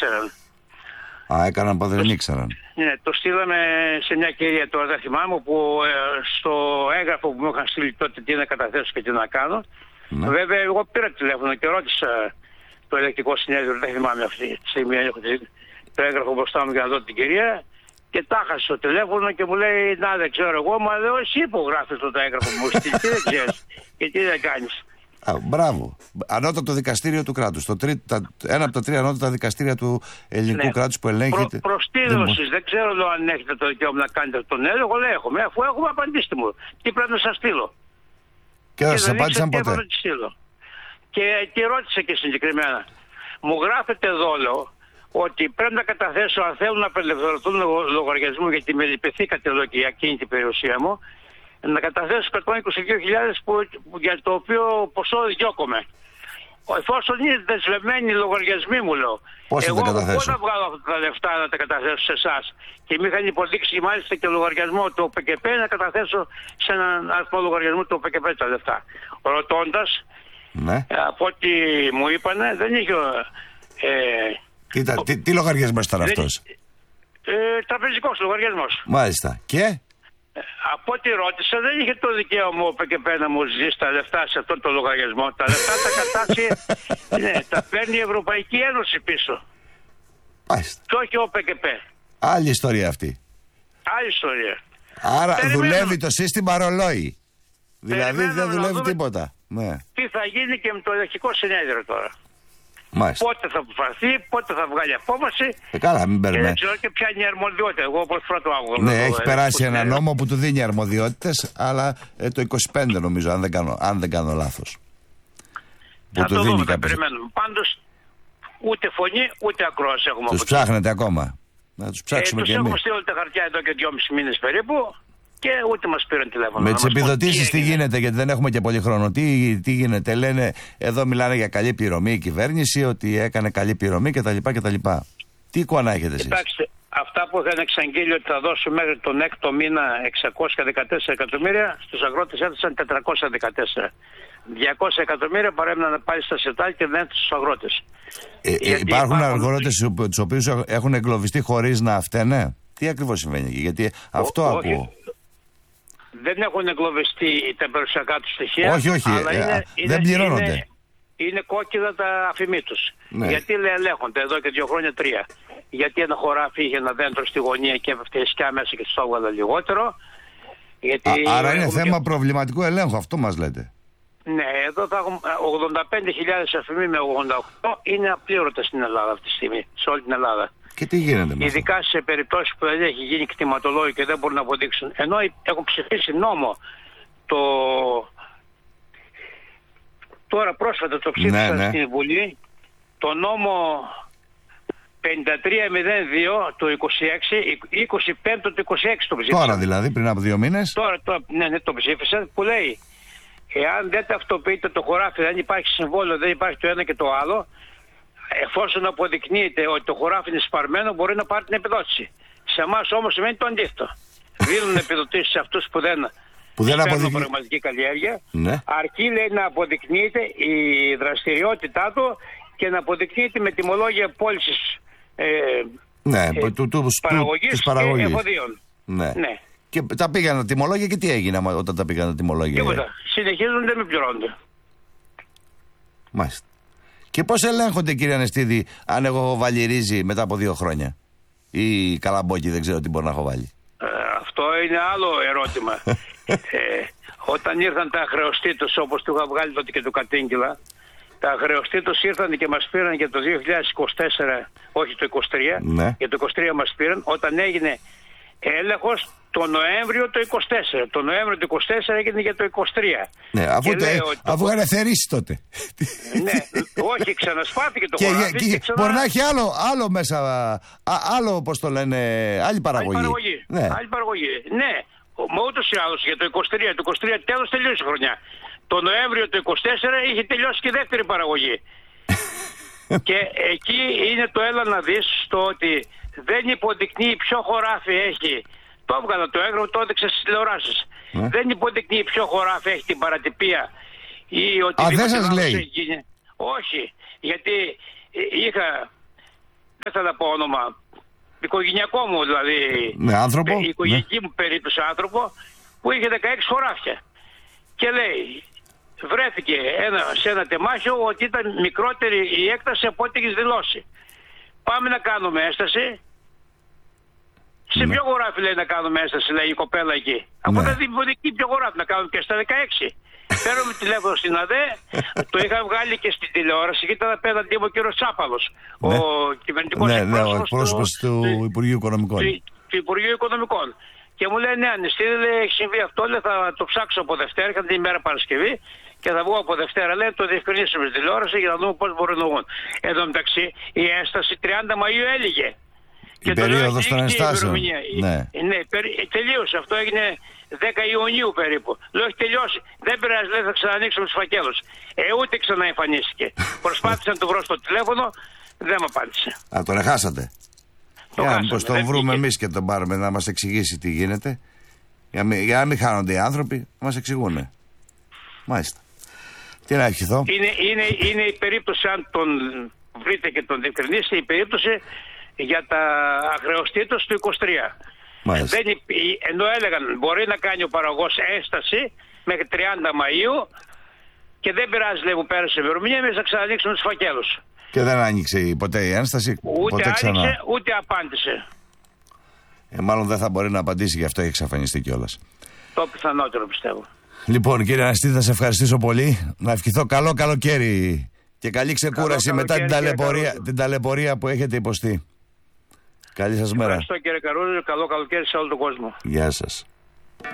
ήξεραν. Έκαναν που δεν ήξεραν. Ναι, το στείλαμε σε μια κυρία, τώρα δεν θυμάμαι, που στο έγγραφο που μου είχαν στείλει τότε τι να καταθέσω και τι να κάνω. Ναι. Βέβαια, εγώ πήρα τηλέφωνο και ρώτησα το ελεκτικό συνέδριο, δεν θυμάμαι αυτή τη στιγμή, έχω το έγγραφο μπροστά μου για να δω την κυρία. Και τάχασε στο τηλέφωνο και μου λέει: να, δεν ξέρω εγώ, μα λέω εσύ υπογράφεις το έγγραφο που μου στείλει, τι δεν ξέρεις και τι δεν κάνεις. Μπράβο. Ανώτατο δικαστήριο του κράτους. Ένα από τα 3 ανώτατα δικαστήρια του ελληνικού κράτους που ελέγχεται. Προστήλωσης. Δεν ξέρω αν έχετε το δικαίωμα να κάνετε τον έλεγχο. Λέει: έχουμε. Αφού έχουμε, απαντήστε μου. Τι πρέπει να σας στείλω. Και δεν σας απάντησαν ποτέ. Και ρώτησε και συγκεκριμένα. Μου γράφετε εδώ, λέω, ότι πρέπει να καταθέσω, αν θέλουν να απελευθερωθούν λογαριασμού, γιατί με λυπηθήκατε εδώ και για εκείνη την περιουσία μου, να καταθέσω 122.000 για το οποίο ποσό διώκομαι. Εφόσον είναι δεσμευμένοι οι λογαριασμοί μου, λέω. Εγώ πώς να βγάλω αυτά τα λεφτά να τα καταθέσω σε εσάς. Και μου είχαν υποδείξει μάλιστα και λογαριασμό του ΟΠΚΠ να καταθέσω σε έναν αριθμό λογαριασμού του ΟΠΚΠ τα λεφτά. Ρωτώντας, από ό,τι μου είπανε, δεν είχε. Τι λογαριασμός ήταν αυτός? Τραπεζικός λογαριασμός. Μάλιστα. Και? Από ό,τι ρώτησα, δεν είχε το δικαίωμα ο ΠΚΠ να μου ζήσει τα λεφτά σε αυτόν τον λογαριασμό. Τα λεφτά τα κατάσει, τα παίρνει η Ευρωπαϊκή Ένωση πίσω. Μάλιστα. Και όχι ο ΠΚΠ. Άλλη ιστορία αυτή. Άλλη ιστορία. Άρα δουλεύει το σύστημα ρολόι. Δηλαδή δεν δουλεύει τίποτα. Ναι. Τι θα γίνει και με το ελεκτικό συνέδριο τώρα. Μάλιστα. Πότε θα αποφανθεί, πότε θα βγάλει απόφαση. Καλά, μην παίρνουμε. Δεν ξέρω και ποια είναι η αρμοδιότητα. Εγώ όπως πρώτο άκουγα. Ναι, έχει περάσει ένα νόμο που του δίνει αρμοδιότητες, αλλά το 25 νομίζω, αν δεν κάνω λάθος. Που θα του δίνει δούμε, περιμένουμε. Πάντως, ούτε φωνή, ούτε ακρόαση έχουμε. Τους ψάχνετε ακόμα? Να τους ψάξουμε και εμείς. Τους έχουμε στείλει τα χαρτιά εδώ και 2,5 μήνες περίπου. Και ούτε μας πήραν τηλέφωνο. Με τις επιδοτήσεις τι γίνεται, γιατί δεν έχουμε και πολύ χρόνο. Τι γίνεται, λένε, εδώ μιλάνε για καλή πληρωμή η κυβέρνηση, ότι έκανε καλή πληρωμή κτλ. Τι εικόνα έχετε εσείς? Κοιτάξτε, αυτά που είχαν εξαγγείλει ότι θα δώσουν μέχρι τον 6ο μήνα 614 εκατομμύρια, στους αγρότες έδωσαν 414. 200 εκατομμύρια παρέμειναν πάλι στα σετάλ και δεν στους αγρότες. Υπάρχουν αγρότες τους οποίους έχουν εγκλωβιστεί χωρίς να φταίνε? Τι ακριβώς συμβαίνει εκεί? Γιατί αυτό ακούω. Δεν έχουν εγκλωβιστεί τα περιουσιακά του στοιχεία. Όχι, δεν πληρώνονται. Είναι κόκκινα τα αφημί τους. Ναι. Γιατί ελέγχονται εδώ και 2 χρόνια 3. Γιατί ένα χωράφι είχε ένα δέντρο στη γωνία και έπεφτε η σκιά μέσα και τους το έβγαλα λιγότερο. Άρα είναι θέμα προβληματικού ελέγχου, αυτό μας λέτε? Ναι, εδώ θα έχουμε 85.000 αφημί με 88 είναι απλήρωτες στην Ελλάδα αυτή τη στιγμή, σε όλη την Ελλάδα. Και τι γίνεται με ειδικά σε περιπτώσεις που δεν έχει γίνει κτηματολόγιο και δεν μπορούν να αποδείξουν. Ενώ έχουν ψηφίσει νόμο τώρα πρόσφατα το ψήφισαν στην Βουλή, το νόμο 5302 το 25 το 26 το ψήφισαν. Τώρα δηλαδή, πριν από 2 μήνες. Τώρα το ψήφισαν, που λέει εάν δεν ταυτοποιείται το χωράφι, δεν υπάρχει συμβόλαιο, δεν υπάρχει το ένα και το άλλο, εφόσον αποδεικνύεται ότι το χωράφι είναι σπαρμένο, μπορεί να πάρει την επιδότηση. Σε εμάς όμως σημαίνει το αντίθετο. Δίνουν επιδοτήσεις σε αυτούς που δεν παίρνουν πραγματική καλλιέργεια. Ναι. Αρκεί, λέει, να αποδεικνύεται η δραστηριότητά του και να αποδεικνύεται με τιμολόγια πώλησης παραγωγής και εφοδίων. Ναι. Και τα πήγαν τιμολόγια και τι έγινε όταν τα πήγαν τιμολόγια? Τίποτα. Συνεχίζουν, δεν με πληρώνονται. Μάλιστα. Και πώς ελέγχονται, κύριε Ανεστίδη, αν εγώ έχω βάλει ρύζι μετά από 2 χρόνια? Ή καλαμπόκι, δεν ξέρω τι μπορεί να έχω βάλει. Αυτό είναι άλλο ερώτημα. Όταν ήρθαν τα αχρεωστήτως, όπως του είχα βγάλει τότε και του Κατήγγυλα, τα αχρεωστήτως ήρθαν και μας πήραν για το 2024, όχι το 2023, για το 2023 μας πήραν, όταν έγινε έλεγχος το Νοέμβριο το 24. Το Νοέμβριο το 24 έγινε για το 23. Ναι, αφού είχαν θερήσει τότε. Ναι, όχι, ξανασπάθηκε το χωράφι. Μπορεί να έχει άλλο μέσα, άλλο, πώς το λένε, άλλη παραγωγή. Άλλη παραγωγή. Ναι, μα ούτως ή άλλως για το 23. Το 23 τέλος τελείωσε η χρονιά. Το Νοέμβριο το 24 είχε τελειώσει και η δεύτερη παραγωγή. Και εκεί είναι το έλα να δεις, το ότι δεν υποδεικνύει ποιο χωράφι έχει. Το έβγαλα το έγγραφο, το έδειξα στις τηλεοράσεις. Δεν υποδεικνύει ποιο χωράφι έχει την παρατυπία ή ότι. Δεν σας λέει? Όχι, γιατί θα πω όνομα, οικογενειακό μου δηλαδή, ναι, άνθρωπο, η οικογενειακή μου περίπτωση άνθρωπο, που είχε 16 χωράφια. Και λέει, βρέθηκε σε ένα τεμάχιο ότι ήταν μικρότερη η έκταση από ό,τι έχεις δηλώσει. Πάμε να κάνουμε έσταση. Σε ποιο χωράφι λέει να κάνουμε έσταση, λέει η κοπέλα εκεί. Από τα δημοτική ποιο χωράφι να κάνουμε και στα 16. Παίρνουμε τηλέφωνο στην ΑΔΕ, το είχα βγάλει και στην τηλεόραση και ήταν απέναντί μου ο κύριος Τσάπαλος, ο κυβερνητικός εκπρόσωπος του Υπουργείου Οικονομικών. Του Υπουργείου Οικονομικών. Και μου λέει, ναι, Ανεστήρη, λέει, έχει συμβεί αυτό, λέει, θα το ψάξω από Δευτέρα, είχαν την ημέρα Παρασκευή και θα βγω από Δευτέρα, λέει, το διευκρινίσουμε στην τηλεόραση για να δούμε πώς μπορεί να βγουν. Εν τω μεταξύ, η έσταση 30 Μαΐου έλυγε. Η περίοδος των ενστάσεων. Ναι, τελείωσε. Αυτό έγινε 10 Ιουνίου περίπου. Λέω, έχει τελειώσει. Δεν πειράζει, λέει, θα ξανανοίξουμε τους φακέλους. Ούτε ξαναεμφανίστηκε. Προσπάθησα να το βρω στο τηλέφωνο, δεν μου απάντησε. Α, τον χάσατε. Μήπως τον βρούμε εμείς και τον πάρουμε να μας εξηγήσει τι γίνεται. Για να μην χάνονται οι άνθρωποι, να μας εξηγούνε. Μάλιστα. Τι να ευχηθώ. Είναι η περίπτωση, αν τον βρείτε και τον διευκρινίσετε, η περίπτωση για τα αχρεωστήτως του 23. Ενώ έλεγαν μπορεί να κάνει ο παραγωγός έσταση μέχρι 30 Μαΐου και δεν πειράζει, λέει, που πέρασε η ημερομηνία, εμείς θα ξανανοίξουμε τους φακέλους. Και δεν άνοιξε ποτέ η ένσταση. Ούτε άνοιξε, ούτε απάντησε. Μάλλον δεν θα μπορεί να απαντήσει, γι' αυτό έχει εξαφανιστεί κιόλας. Το πιθανότερο πιστεύω. Λοιπόν, κύριε Αναστήτη, θα σε ευχαριστήσω πολύ. Να ευχηθώ καλό καλοκαίρι και καλή ξεκούραση μετά την ταλαιπωρία που έχετε υποστεί. Καλή σας μέρα. Ευχαριστώ, κύριε Καρούλη. Καλό καλοκαίρι σε όλο τον κόσμο. Γεια σας.